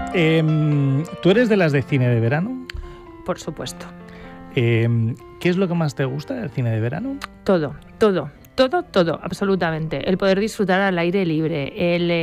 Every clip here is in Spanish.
¿Tú eres de las de cine de verano? Por supuesto. ¿Qué es lo que más te gusta del cine de verano? Todo, absolutamente. El poder disfrutar al aire libre,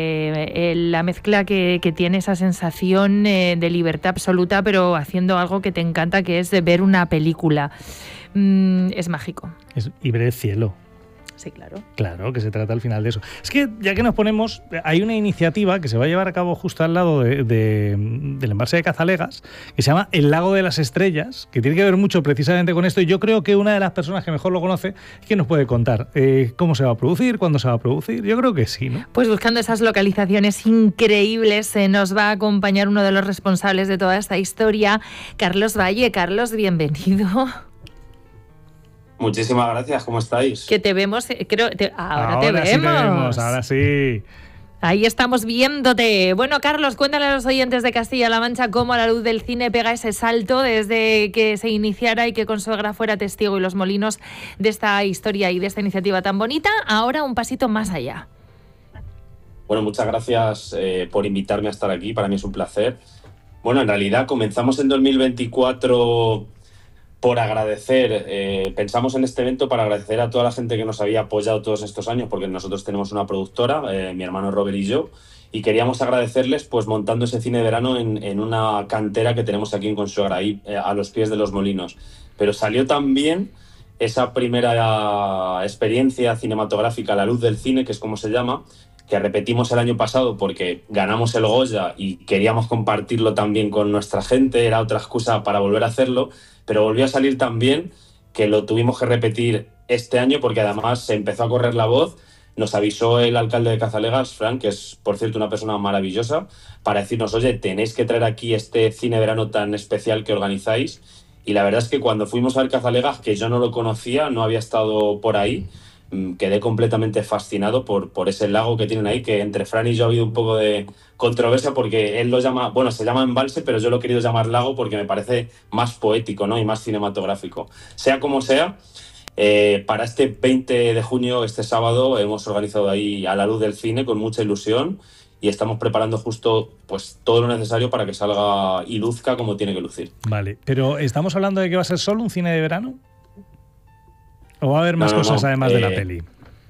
la mezcla que tiene esa sensación de libertad absoluta, pero haciendo algo que te encanta, que es de ver una película. Es mágico. Y ver el cielo. Sí, claro. Claro, que se trata al final de eso. Es que, ya que nos ponemos, hay una iniciativa que se va a llevar a cabo justo al lado del embalse de Cazalegas, que se llama El Lago de las Estrellas, que tiene que ver mucho precisamente con esto, y yo creo que una de las personas que mejor lo conoce es que nos puede contar cómo se va a producir, cuándo se va a producir. Yo creo que sí, ¿no? Pues buscando esas localizaciones increíbles, nos va a acompañar uno de los responsables de toda esta historia, Carlos Valle. Carlos, bienvenido. Muchísimas gracias, ¿cómo estáis? Que te vemos, ahora te vemos. Sí te vemos, ahora sí. Ahí estamos viéndote. Bueno, Carlos, cuéntale a los oyentes de Castilla-La Mancha cómo A la luz del cine pega ese salto desde que se iniciara y que Consuegra fuera testigo y los molinos de esta historia y de esta iniciativa tan bonita. Ahora un pasito más allá. Bueno, muchas gracias por invitarme a estar aquí. Para mí es un placer. Bueno, en realidad comenzamos en 2024... por agradecer, pensamos en este evento para agradecer a toda la gente que nos había apoyado todos estos años, porque nosotros tenemos una productora, mi hermano Robert y yo, y queríamos agradecerles pues montando ese cine de verano en una cantera que tenemos aquí en Consuegra, ahí a los pies de los molinos. Pero salió también esa primera experiencia cinematográfica, A la luz del cine, que es como se llama, que repetimos el año pasado porque ganamos el Goya y queríamos compartirlo también con nuestra gente, era otra excusa para volver a hacerlo, pero volvió a salir tan bien que lo tuvimos que repetir este año porque además se empezó a correr la voz. Nos avisó el alcalde de Cazalegas, Frank, que es, por cierto, una persona maravillosa, para decirnos, oye, tenéis que traer aquí este cine verano tan especial que organizáis. Y la verdad es que cuando fuimos a ver Cazalegas, que yo no lo conocía, no había estado por ahí, quedé completamente fascinado por ese lago que tienen ahí, que entre Fran y yo ha habido un poco de controversia porque él lo llama, bueno, se llama embalse, pero yo lo he querido llamar lago porque me parece más poético, ¿no? Y más cinematográfico. Sea como sea, para este 20 de junio, este sábado, hemos organizado ahí A la luz del cine con mucha ilusión y estamos preparando justo pues todo lo necesario para que salga y luzca como tiene que lucir. Vale, pero ¿estamos hablando de que va a ser solo un cine de verano? ¿O va a haber más cosas además de la peli?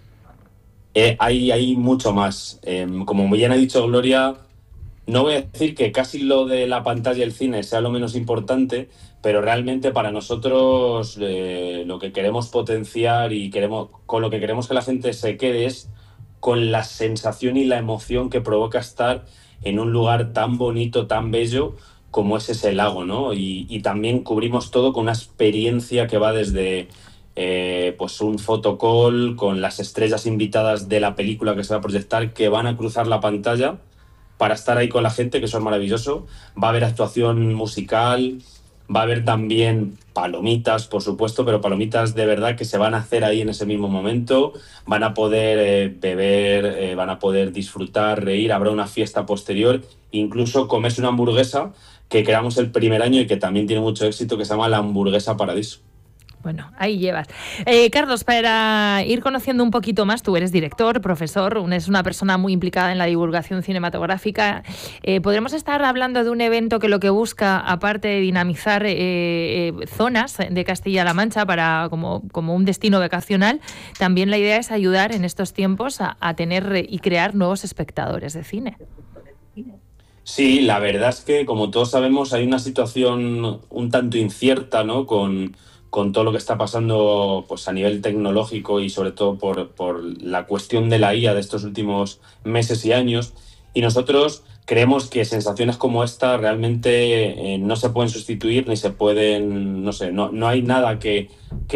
Hay mucho más. Como bien ha dicho Gloria, no voy a decir que casi lo de la pantalla y el cine sea lo menos importante, pero realmente para nosotros lo que queremos potenciar y con lo que queremos que la gente se quede es con la sensación y la emoción que provoca estar en un lugar tan bonito, tan bello como es ese lago, ¿no? Y también cubrimos todo con una experiencia que va desde pues un photocall con las estrellas invitadas de la película que se va a proyectar, que van a cruzar la pantalla para estar ahí con la gente, que eso es maravilloso. Va a haber actuación musical, va a haber también palomitas, por supuesto, pero palomitas de verdad que se van a hacer ahí en ese mismo momento. Van a poder beber, van a poder disfrutar, reír, habrá una fiesta posterior, incluso comerse una hamburguesa que creamos el primer año y que también tiene mucho éxito, que se llama la Hamburguesa Paradiso. Bueno, ahí llevas. Carlos, para ir conociendo un poquito más, tú eres director, profesor, es una persona muy implicada en la divulgación cinematográfica. ¿Podremos estar hablando de un evento que lo que busca, aparte de dinamizar zonas de Castilla-La Mancha como un destino vacacional, también la idea es ayudar en estos tiempos a tener y crear nuevos espectadores de cine? Sí, la verdad es que, como todos sabemos, hay una situación un tanto incierta, ¿no? Con todo lo que está pasando pues, a nivel tecnológico y sobre todo por la cuestión de la IA de estos últimos meses y años. Y nosotros creemos que sensaciones como esta realmente no se pueden sustituir ni se pueden, no hay nada que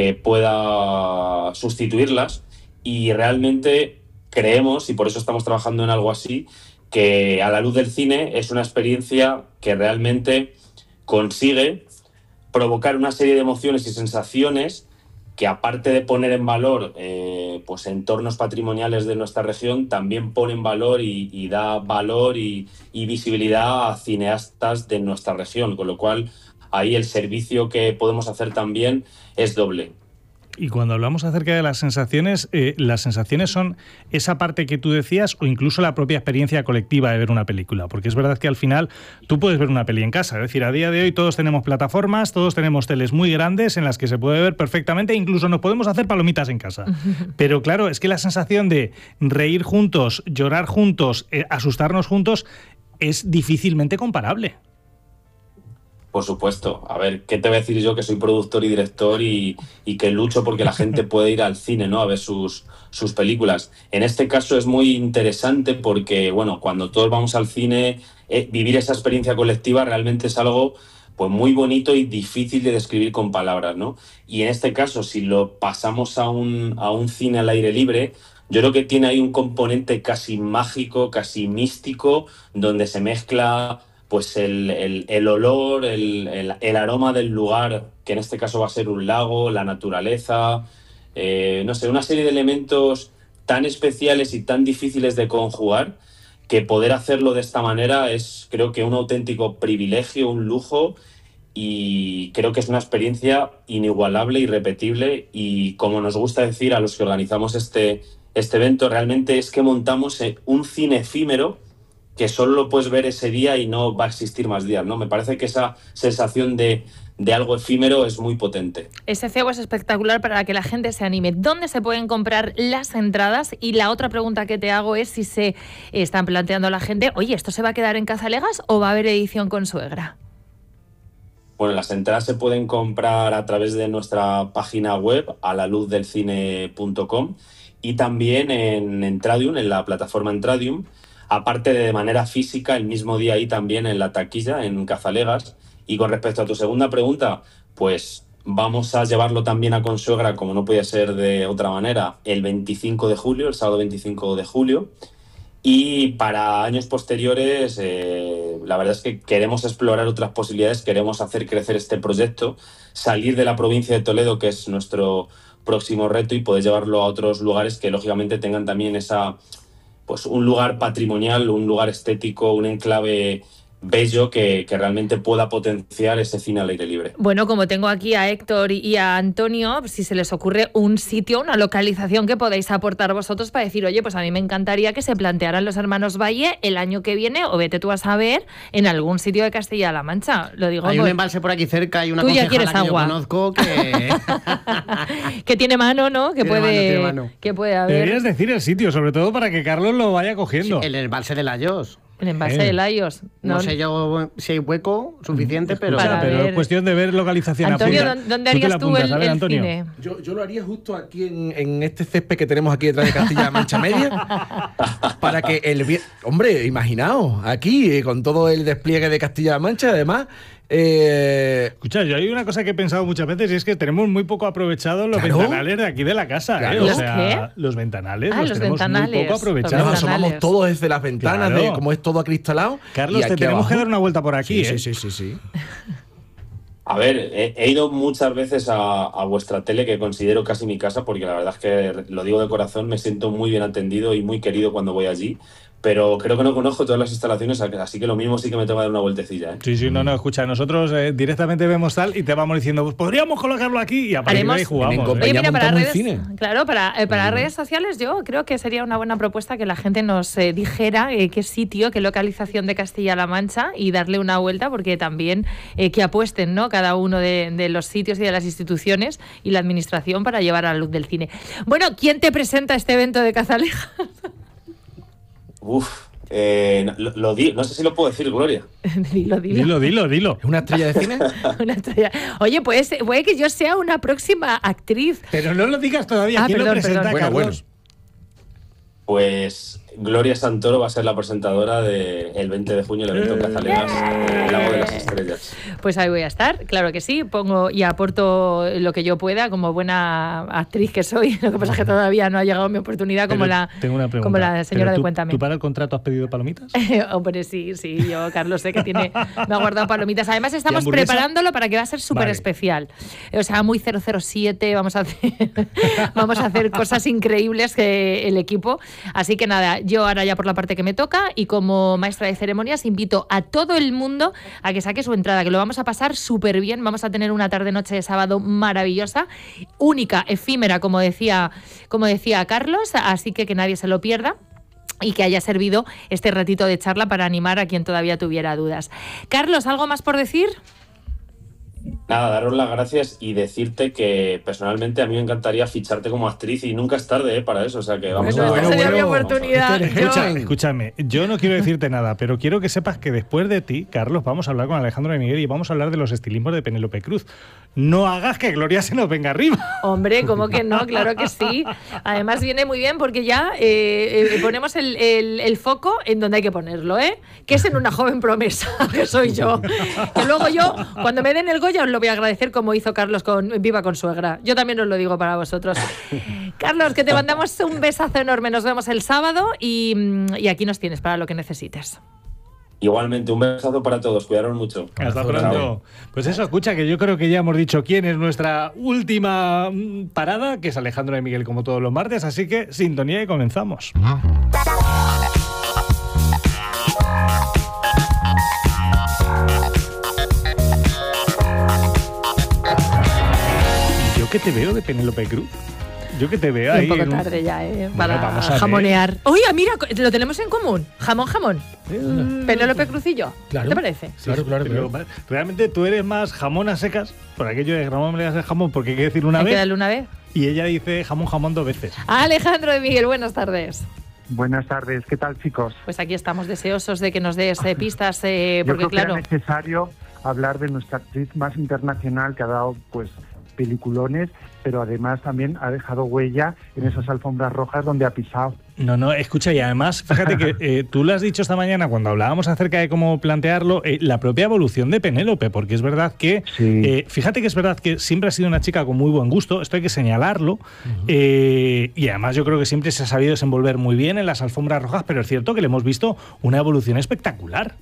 pueda sustituirlas. Y realmente creemos, y por eso estamos trabajando en algo así, que A la luz del cine es una experiencia que realmente consigue provocar una serie de emociones y sensaciones que, aparte de poner en valor pues entornos patrimoniales de nuestra región, también pone en valor y da valor y visibilidad a cineastas de nuestra región, con lo cual ahí el servicio que podemos hacer también es doble. Y cuando hablamos acerca de las sensaciones son esa parte que tú decías o incluso la propia experiencia colectiva de ver una película, porque es verdad que al final tú puedes ver una peli en casa, es decir, a día de hoy todos tenemos plataformas, todos tenemos teles muy grandes en las que se puede ver perfectamente, incluso nos podemos hacer palomitas en casa. Pero claro, es que la sensación de reír juntos, llorar juntos, asustarnos juntos, es difícilmente comparable. Por supuesto. A ver, ¿qué te voy a decir yo que soy productor y director y que lucho porque la gente pueda ir al cine, ¿no? A ver sus películas. En este caso es muy interesante porque, bueno, cuando todos vamos al cine, vivir esa experiencia colectiva realmente es algo pues muy bonito y difícil de describir con palabras, ¿no? Y en este caso, si lo pasamos a un cine al aire libre, yo creo que tiene ahí un componente casi mágico, casi místico, donde se mezcla pues el olor, el aroma del lugar, que en este caso va a ser un lago, la naturaleza, no sé, una serie de elementos tan especiales y tan difíciles de conjugar que poder hacerlo de esta manera es, creo que, un auténtico privilegio, un lujo, y creo que es una experiencia inigualable, irrepetible, y como nos gusta decir a los que organizamos este evento, realmente es que montamos un cine efímero que solo lo puedes ver ese día y no va a existir más días, ¿no? Me parece que esa sensación de algo efímero es muy potente. Ese cebo es espectacular para que la gente se anime. ¿Dónde se pueden comprar las entradas? Y la otra pregunta que te hago es si se están planteando a la gente, oye, ¿esto se va a quedar en Cazalegas o va a haber edición con suegra? Bueno, las entradas se pueden comprar a través de nuestra página web, alaluzdelcine.com, y también en Entradium, en la plataforma Entradium, aparte de manera física, el mismo día ahí también en la taquilla, en Cazalegas. Y con respecto a tu segunda pregunta, pues vamos a llevarlo también a Consuegra, como no puede ser de otra manera, el 25 de julio, el sábado 25 de julio. Y para años posteriores, la verdad es que queremos explorar otras posibilidades, queremos hacer crecer este proyecto, salir de la provincia de Toledo, que es nuestro próximo reto, y poder llevarlo a otros lugares que lógicamente tengan también pues un lugar patrimonial, un lugar estético, un enclave bello que realmente pueda potenciar ese cine al aire libre. Bueno, como tengo aquí a Héctor y a Antonio, si se les ocurre un sitio, una localización que podáis aportar vosotros para decir, oye, pues a mí me encantaría que se plantearan los hermanos Valle el año que viene, o vete tú a saber, en algún sitio de Castilla-La Mancha. Lo digo, hay un embalse por aquí cerca, hay una concejala que yo conozco que... que tiene mano, ¿no? Que puede haber. Deberías decir el sitio, sobre todo para que Carlos lo vaya cogiendo. Sí, el embalse de Layos. El embalse de Layos. No sé yo si hay hueco suficiente, pero... Pero es cuestión de ver localización. Antonio, ¿dónde harías tú el cine? Yo lo haría justo aquí en este césped que tenemos aquí detrás de Castilla-La Mancha Media, para que hombre, imaginaos, aquí con todo el despliegue de Castilla-La Mancha, además... Escucha, yo hay una cosa que he pensado muchas veces y es que tenemos muy poco aprovechados los ventanales de aquí de la casa. Claro. O sea, los ventanales los tenemos ventanales, muy poco aprovechados. Nos asomamos todos desde las ventanas, Claro. como es todo acristalado. Carlos, te tenemos que dar una vuelta por aquí. Sí. A ver, he ido muchas veces a vuestra tele, que considero casi mi casa, porque la verdad es que, lo digo de corazón, me siento muy bien atendido y muy querido cuando voy allí. Pero creo que no conozco todas las instalaciones, así que lo mismo sí que me tengo que dar una vueltecilla, ¿eh? Sí, no, escucha, nosotros directamente vemos tal y te vamos diciendo, pues podríamos colocarlo aquí y a partir de ahí jugamos. Oye, mira, para redes, cine. Claro, para redes sociales yo creo que sería una buena propuesta que la gente nos dijera qué sitio, qué localización de Castilla-La Mancha y darle una vuelta, porque también que apuesten, ¿no?, cada uno de los sitios y de las instituciones y la administración para llevar a la luz del cine. Bueno, ¿quién te presenta este evento de Cazalegas? No sé si lo puedo decir, Gloria. Dilo. ¿Es una estrella de cine? Una estrella. Oye, puede que yo sea una próxima actriz. Pero no lo digas todavía. ¿Quién lo presenta, Carlos? Bueno. Pues Gloria Santoro va a ser la presentadora del 20 de junio, el evento Cazalegas, el Lago de las Estrellas. Pues ahí voy a estar, claro que sí, pongo y aporto lo que yo pueda como buena actriz que soy. Lo que pasa es que todavía no ha llegado mi oportunidad como la señora de Cuéntame. ¿Tú para el contrato has pedido palomitas? Hombre, sí, yo, Carlos, sé que me ha guardado palomitas. Además estamos preparándolo para que va a ser súper especial. O sea, muy 007, vamos a hacer cosas increíbles el equipo. Así que nada, yo ahora ya por la parte que me toca, y como maestra de ceremonias invito a todo el mundo a que saque su entrada, que lo vamos a pasar súper bien. Vamos a tener una tarde-noche de sábado maravillosa, única, efímera, como decía Carlos, así que nadie se lo pierda y que haya servido este ratito de charla para animar a quien todavía tuviera dudas. Carlos, ¿algo más por decir? Nada, daros las gracias y decirte que personalmente a mí me encantaría ficharte como actriz y nunca es tarde para eso. O sea que vamos Esta sería mi oportunidad. Escúchame, yo no quiero decirte nada, pero quiero que sepas que después de ti, Carlos, vamos a hablar con Alejandro de Miguel y vamos a hablar de los estilismos de Penélope Cruz. No hagas que Gloria se nos venga arriba. Hombre, ¿cómo que no? Claro que sí. Además viene muy bien porque ya ponemos el foco en donde hay que ponerlo, que es en una joven promesa, que soy yo. Que luego yo, cuando me den el Goya, os lo voy a agradecer como hizo Carlos con Viva Consuegra. Yo también os lo digo para vosotros. Carlos, que te mandamos un besazo enorme. Nos vemos el sábado y aquí nos tienes para lo que necesites. Igualmente, un besazo para todos. Cuidaros mucho. Hasta pronto. Pues eso, escucha, que yo creo que ya hemos dicho quién es nuestra última parada, que es Alejandro de Miguel, como todos los martes. Así que sintonía y comenzamos. Yo que te veo de Penélope Cruz. Yo que te veo ahí. Un poco tarde ya, para jamonear. Oye, mira, lo tenemos en común. Jamón. Penélope Cruz y yo. Claro. ¿Te parece? Claro. Pero realmente tú eres más jamón a secas, por aquello de jamón me le das el jamón porque hay que decir una Hay vez. que darle una vez. Y ella dice jamón 2 veces. Alejandro de Miguel, buenas tardes. Buenas tardes, ¿qué tal, chicos? Pues aquí estamos deseosos de que nos des pistas, Yo porque creo que claro. era necesario hablar de nuestra actriz más internacional que ha dado, pues, peliculones, pero además también ha dejado huella en esas alfombras rojas donde ha pisado. No, escucha, y además, fíjate que tú lo has dicho esta mañana cuando hablábamos acerca de cómo plantearlo, la propia evolución de Penélope, porque es verdad que, Sí. fíjate que es verdad que siempre ha sido una chica con muy buen gusto, esto hay que señalarlo, y además yo creo que siempre se ha sabido desenvolver muy bien en las alfombras rojas, pero es cierto que le hemos visto una evolución espectacular.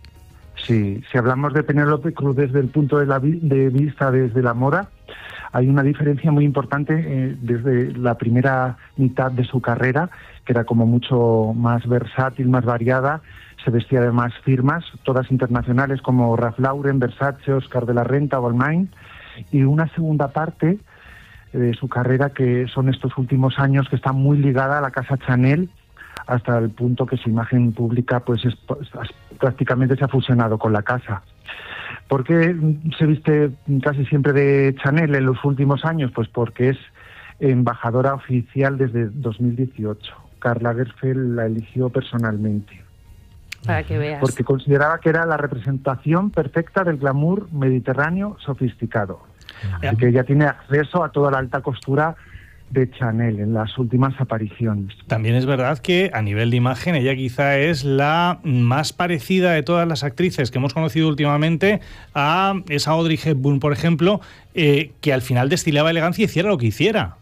Sí, si hablamos de Penélope Cruz desde el punto de vista desde la moda, hay una diferencia muy importante desde la primera mitad de su carrera, que era como mucho más versátil, más variada, se vestía de más firmas, todas internacionales como Ralph Lauren, Versace, Oscar de la Renta, Balmain, y una segunda parte de su carrera que son estos últimos años que está muy ligada a la casa Chanel, hasta el punto que su imagen pública pues prácticamente se ha fusionado con la casa. ¿Por qué se viste casi siempre de Chanel en los últimos años? Pues porque es embajadora oficial desde 2018. Karl Lagerfeld la eligió personalmente. Para que veas. Porque consideraba que era la representación perfecta del glamour mediterráneo sofisticado. Así que ella tiene acceso a toda la alta costura de Chanel en las últimas apariciones. También es verdad que a nivel de imagen ella quizá es la más parecida de todas las actrices que hemos conocido últimamente a esa Audrey Hepburn, por ejemplo, que al final destilaba elegancia y hiciera lo que hiciera.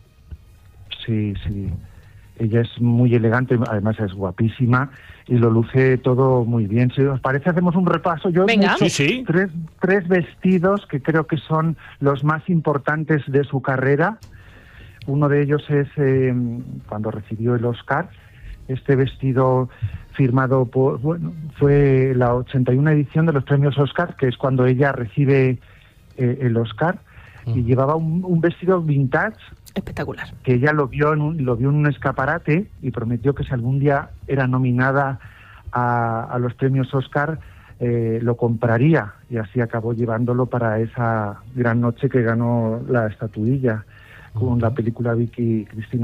Sí. Ella es muy elegante, además es guapísima y lo luce todo muy bien. Si os parece, hacemos un repaso. Yo he hecho Sí. tres vestidos que creo que son los más importantes de su carrera. Uno de ellos es cuando recibió el Oscar. Este vestido firmado fue la 81 edición de los premios Oscar, que es cuando ella recibe el Oscar, y llevaba un vestido vintage Espectacular. que ella lo vio en un escaparate y prometió que si algún día era nominada a los premios Oscar lo compraría, y así acabó llevándolo para esa gran noche que ganó la estatuilla con la película Vicky Cristina